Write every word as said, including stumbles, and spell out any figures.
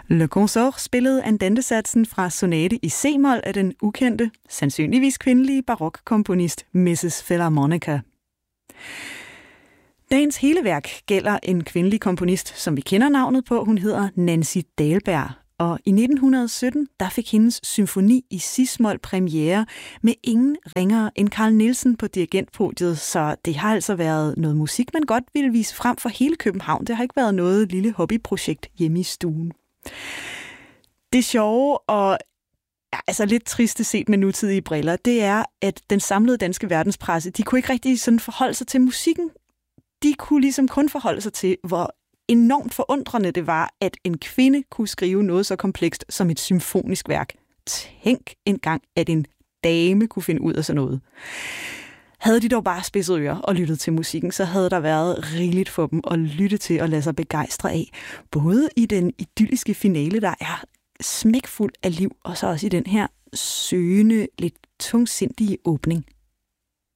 Le Consort spillede andantesatsen fra sonate i C-mol af den ukendte, sandsynligvis kvindelige barokkomponist missus Philharmonica. Dagens hele værk gælder en kvindelig komponist, som vi kender navnet på. Hun hedder Nancy Dahlberg, og i nitten sytten der fik hendes symfoni i cis-mol premiere med ingen ringere end Carl Nielsen på dirigentpodiet, så det har altså været noget musik, man godt ville vise frem for hele København. Det har ikke været noget lille hobbyprojekt hjemme i stuen. Det sjove og ja, altså lidt triste set med nutidige briller, det er, at den samlede danske verdenspresse, de kunne ikke rigtig sådan forholde sig til musikken. De kunne ligesom kun forholde sig til, hvor enormt forundrende det var, at en kvinde kunne skrive noget så komplekst som et symfonisk værk. Tænk engang, at en dame kunne finde ud af sådan noget. Havde de dog bare spidset ører og lyttet til musikken, så havde der været rigeligt for dem at lytte til og lade sig begejstre af. Både i den idylliske finale, der er smækfuld af liv, og så også i den her søgende, lidt tungsindige åbning.